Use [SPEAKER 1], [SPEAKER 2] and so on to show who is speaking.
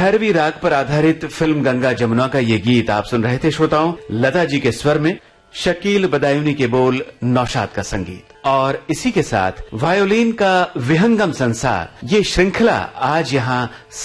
[SPEAKER 1] भैरवी राग पर आधारित फिल्म गंगा जमुना का ये गीत आप सुन रहे थे श्रोताओं। लता जी के स्वर में, शकील बदायूनी के बोल, नौशाद का संगीत, और इसी के साथ वायोलिन का विहंगम संसार, ये श्रृंखला आज यहाँ